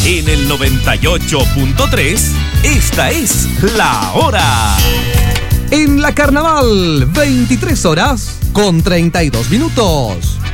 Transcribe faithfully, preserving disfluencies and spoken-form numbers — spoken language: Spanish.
En el noventa y ocho punto tres, esta es La Hora. En la Carnaval, veintitrés horas con treinta y dos minutos.